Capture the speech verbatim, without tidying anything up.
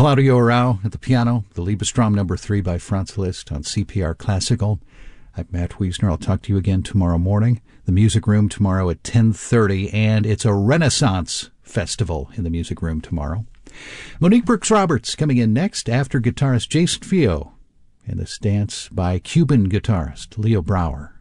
Claudio Arau at the piano, the Liebestrom number three by Franz Liszt on C P R Classical. I'm Matt Wiesner. I'll talk to you again tomorrow morning. The Music Room tomorrow at ten thirty, and it's a Renaissance festival in the Music Room tomorrow. Monique Brooks-Roberts coming in next after guitarist Jason Fio and this dance by Cuban guitarist Leo Brouwer.